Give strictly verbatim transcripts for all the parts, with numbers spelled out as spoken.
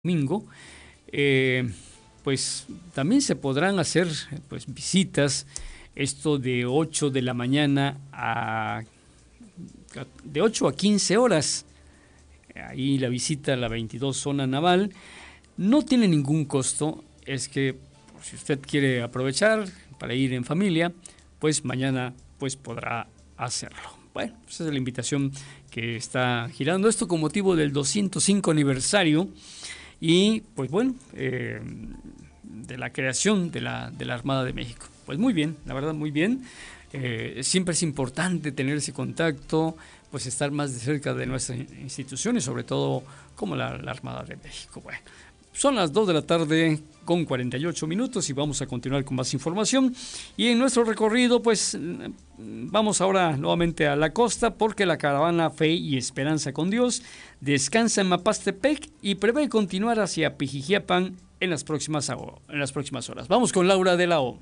domingo, eh, pues también se podrán hacer pues visitas, esto de ocho de la mañana a de ocho a quince horas. Ahí la visita a la veintidós zona naval no tiene ningún costo, es que si usted quiere aprovechar para ir en familia, pues mañana pues podrá hacerlo. Bueno, esa es la invitación que está girando esto con motivo del doscientos cinco aniversario y pues bueno, eh, de la creación de la, de la Armada de México. Pues muy bien, la verdad muy bien. Eh, siempre es importante tener ese contacto, pues estar más de cerca de nuestras instituciones, sobre todo como la, la Armada de México. Bueno, son las dos de la tarde con cuarenta y ocho minutos y vamos a continuar con más información. Y en nuestro recorrido, pues vamos ahora nuevamente a la costa porque la caravana Fe y Esperanza con Dios descansa en Mapastepec y prevé continuar hacia Pijijiapan en las próximas, en las próximas horas. Vamos con Laura de la O.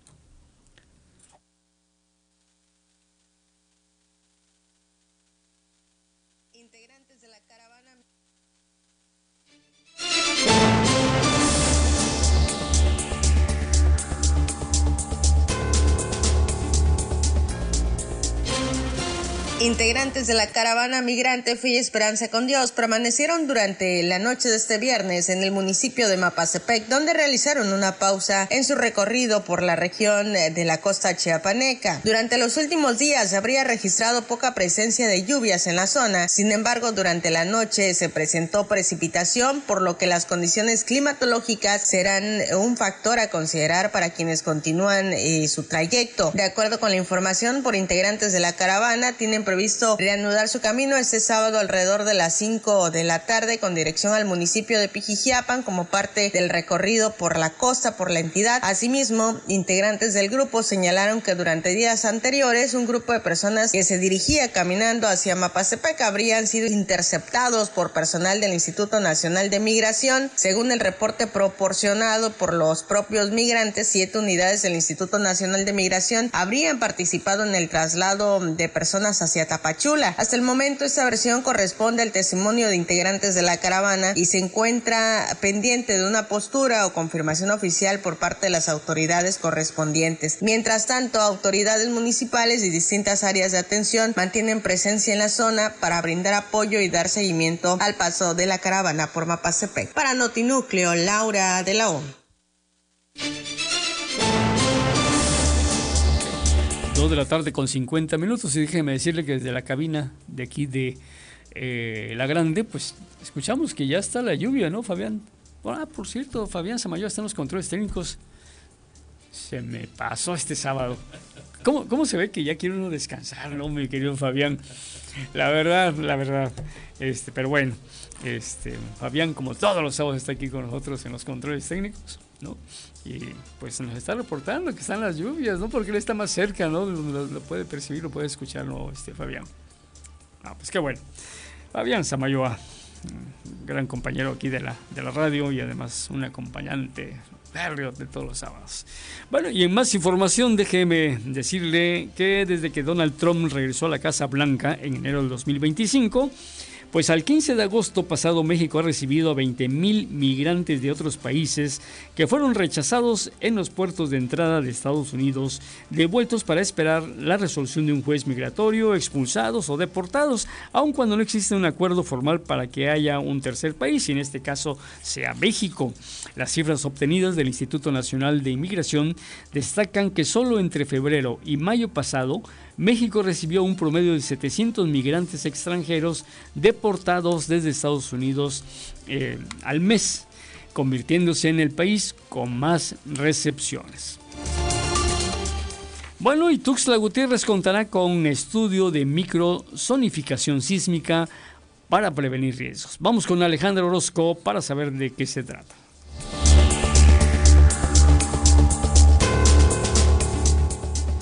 Integrantes de la caravana Integrantes de la caravana migrante Fe y Esperanza con Dios permanecieron durante la noche de este viernes en el municipio de Mapastepec, donde realizaron una pausa en su recorrido por la región de la costa chiapaneca. Durante los últimos días se habría registrado poca presencia de lluvias en la zona, sin embargo durante la noche se presentó precipitación, por lo que las condiciones climatológicas serán un factor a considerar para quienes continúan eh, su trayecto. De acuerdo con la información por integrantes de la caravana, tienen previsto reanudar su camino este sábado alrededor de las cinco de la tarde con dirección al municipio de Pijijiapan como parte del recorrido por la costa por la entidad. Asimismo, integrantes del grupo señalaron que durante días anteriores un grupo de personas que se dirigía caminando hacia Mapastepec habrían sido interceptados por personal del Instituto Nacional de Migración. Según el reporte proporcionado por los propios migrantes, siete unidades del Instituto Nacional de Migración habrían participado en el traslado de personas hacia Tapachula. Hasta el momento esta versión corresponde al testimonio de integrantes de la caravana y se encuentra pendiente de una postura o confirmación oficial por parte de las autoridades correspondientes. Mientras tanto, autoridades municipales y distintas áreas de atención mantienen presencia en la zona para brindar apoyo y dar seguimiento al paso de la caravana por Mapastepec. Para Notinúcleo, Laura de la O. dos de la tarde con cincuenta minutos y déjeme decirle que desde la cabina de aquí de eh, La Grande, pues escuchamos que ya está la lluvia, ¿no, Fabián? Ah, por cierto, Fabián Samayoa está en los controles técnicos. Se me pasó este sábado. ¿Cómo, cómo se ve que ya quiere uno descansar, no, mi querido Fabián? La verdad, la verdad. Este, pero bueno, este, Fabián, como todos los sábados, está aquí con nosotros en los controles técnicos, ¿no? Y pues nos está reportando que están las lluvias, ¿no? Porque él está más cerca, ¿no? Lo, lo puede percibir, lo puede escuchar, ¿no? Este, Fabián. Ah, pues qué bueno. Fabián Samayoa, gran compañero aquí de la, de la radio y además un acompañante férreo de todos los sábados. Bueno, y en más información, déjeme decirle que desde que Donald Trump regresó a la Casa Blanca en enero del dos mil veinticinco, pues al quince de agosto pasado México ha recibido a veinte mil migrantes de otros países que fueron rechazados en los puertos de entrada de Estados Unidos, devueltos para esperar la resolución de un juez migratorio, expulsados o deportados, aun cuando no existe un acuerdo formal para que haya un tercer país, y en este caso sea México. Las cifras obtenidas del Instituto Nacional de Inmigración destacan que solo entre febrero y mayo pasado, México recibió un promedio de setecientos migrantes extranjeros deportados desde Estados Unidos eh, al mes, convirtiéndose en el país con más recepciones. Bueno, y Tuxtla Gutiérrez contará con un estudio de microsonificación sísmica para prevenir riesgos. Vamos con Alejandro Orozco para saber de qué se trata.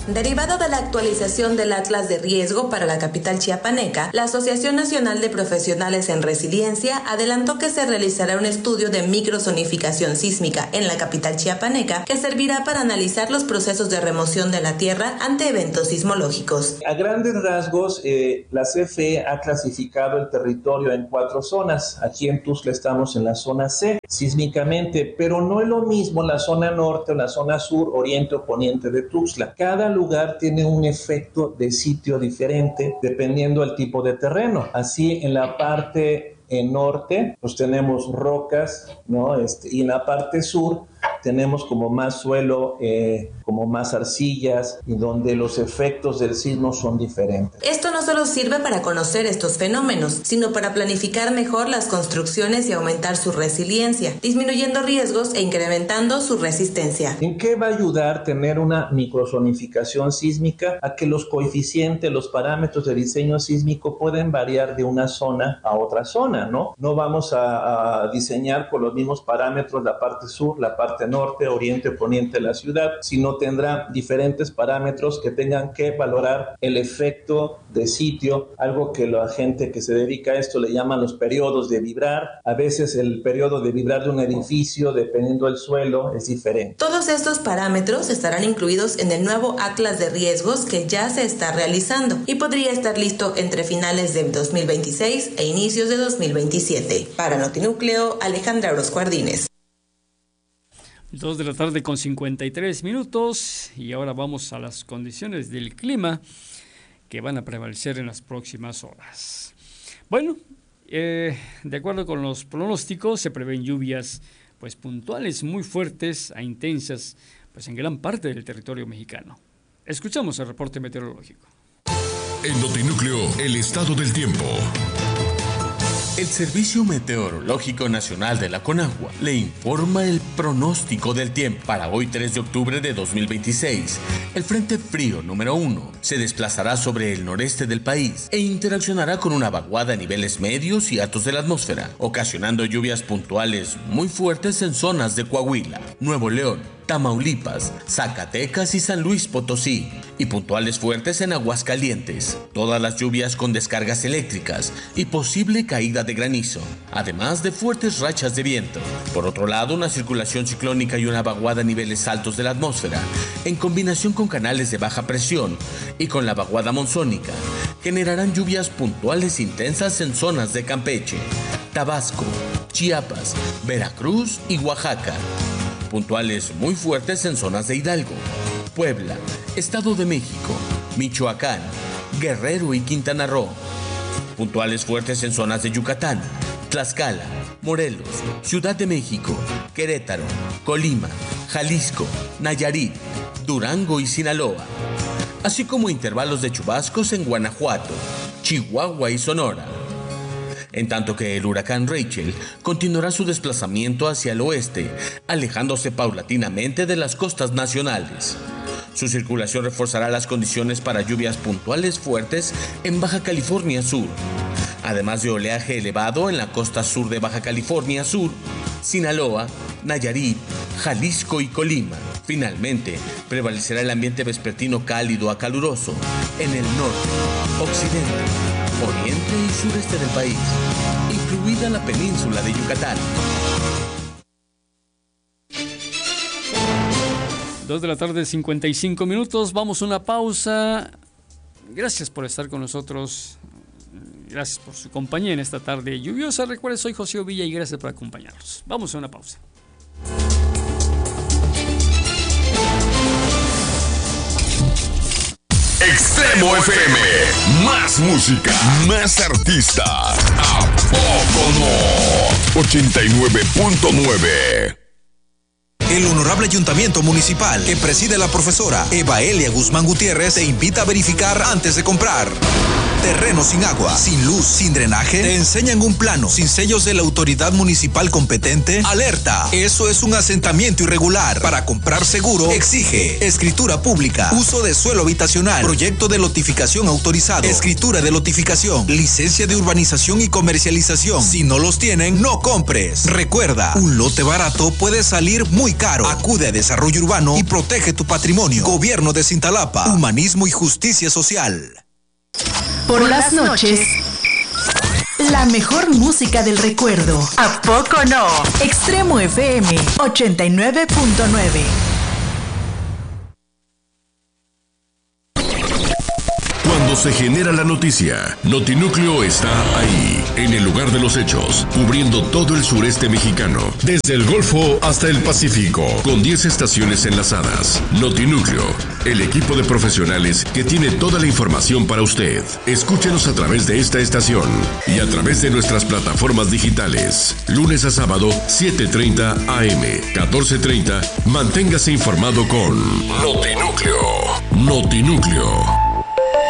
Derivado de la actualización del Atlas de Riesgo para la capital chiapaneca, la Asociación Nacional de Profesionales en Resiliencia adelantó que se realizará un estudio de microzonificación sísmica en la capital chiapaneca que servirá para analizar los procesos de remoción de la tierra ante eventos sismológicos. A grandes rasgos, eh, la C F E ha clasificado el territorio en cuatro zonas. Aquí en Tuxtla estamos en la zona C, sísmicamente, pero no es lo mismo la zona norte o la zona sur, oriente o poniente de Tuxtla. Cada lugar tiene un efecto de sitio diferente dependiendo del tipo de terreno. Así, en la parte en norte, pues tenemos rocas, ¿no? Este, y en la parte sur tenemos como más suelo, eh, como más arcillas, y donde los efectos del sismo son diferentes. Esto no solo sirve para conocer estos fenómenos, sino para planificar mejor las construcciones y aumentar su resiliencia, disminuyendo riesgos e incrementando su resistencia. ¿En qué va a ayudar tener una microzonificación sísmica? A que los coeficientes, los parámetros de diseño sísmico pueden variar de una zona a otra zona, ¿no? No vamos a, a diseñar con los mismos parámetros la parte sur, la parte norte, oriente, poniente de la ciudad, sino tendrá diferentes parámetros que tengan que valorar el efecto de sitio, algo que la gente que se dedica a esto le llaman los periodos de vibrar. A veces el periodo de vibrar de un edificio, dependiendo del suelo, es diferente. Todos estos parámetros estarán incluidos en el nuevo Atlas de Riesgos que ya se está realizando y podría estar listo entre finales de dos mil veintiséis e inicios de dos mil veintisiete. Para Notinúcleo, Alejandra Orozco Ardínez. Dos de la tarde con cincuenta y tres minutos y ahora vamos a las condiciones del clima que van a prevalecer en las próximas horas. Bueno, eh, de acuerdo con los pronósticos se prevén lluvias pues puntuales muy fuertes a intensas pues en gran parte del territorio mexicano. Escuchamos el reporte meteorológico. En Notinúcleo, el estado del tiempo. El Servicio Meteorológico Nacional de la Conagua le informa el pronóstico del tiempo. Para hoy tres de octubre de dos mil veintiséis, el Frente Frío número uno se desplazará sobre el noreste del país e interaccionará con una vaguada a niveles medios y altos de la atmósfera, ocasionando lluvias puntuales muy fuertes en zonas de Coahuila, Nuevo León, Tamaulipas, Zacatecas y San Luis Potosí, y puntuales fuertes en Aguascalientes. Todas las lluvias con descargas eléctricas y posible caída de granizo, además de fuertes rachas de viento. Por otro lado, una circulación ciclónica y una vaguada a niveles altos de la atmósfera, en combinación con canales de baja presión y con la vaguada monzónica, generarán lluvias puntuales intensas en zonas de Campeche, Tabasco, Chiapas, Veracruz y Oaxaca. Puntuales muy fuertes en zonas de Hidalgo, Puebla, Estado de México, Michoacán, Guerrero y Quintana Roo. Puntuales fuertes en zonas de Yucatán, Tlaxcala, Morelos, Ciudad de México, Querétaro, Colima, Jalisco, Nayarit, Durango y Sinaloa. Así como intervalos de chubascos en Guanajuato, Chihuahua y Sonora. En tanto que el huracán Rachel continuará su desplazamiento hacia el oeste, alejándose paulatinamente de las costas nacionales. Su circulación reforzará las condiciones para lluvias puntuales fuertes en Baja California Sur, además de oleaje elevado en la costa sur de Baja California Sur, Sinaloa, Nayarit, Jalisco y Colima. Finalmente, prevalecerá el ambiente vespertino cálido a caluroso en el norte, occidente, oriente y sureste del país, incluida la península de Yucatán. Dos de la tarde, cincuenta y cinco minutos. Vamos a una pausa. Gracias por estar con nosotros. Gracias por su compañía en esta tarde lluviosa. Recuerden, soy José Ovilla y gracias por acompañarnos. Vamos a una pausa. Extremo F M, más música, más artistas. ¿A poco no? ochenta y nueve punto nueve. El Honorable Ayuntamiento Municipal, que preside la profesora Eva Elia Guzmán Gutiérrez, te invita a verificar antes de comprar. Terreno sin agua, sin luz, sin drenaje. ¿Te enseñan un plano sin sellos de la autoridad municipal competente? ¡Alerta! Eso es un asentamiento irregular. Para comprar seguro, exige escritura pública, uso de suelo habitacional, proyecto de lotificación autorizado, escritura de lotificación, licencia de urbanización y comercialización. Si no los tienen, no compres. Recuerda, un lote barato puede salir muy caro. caro. Acude a Desarrollo Urbano y protege tu patrimonio. Gobierno de Cintalapa. Humanismo y justicia social. Por las noches, la mejor música del recuerdo. ¿A poco no? Extremo F M ochenta y nueve punto nueve. Cuando se genera la noticia, Notinúcleo está ahí, en el lugar de los hechos, cubriendo todo el sureste mexicano, desde el Golfo hasta el Pacífico, con diez estaciones enlazadas. Notinúcleo, el equipo de profesionales que tiene toda la información para usted. Escúchenos a través de esta estación y a través de nuestras plataformas digitales. Lunes a sábado, siete treinta A M, catorce treinta. Manténgase informado con Notinúcleo. Notinúcleo.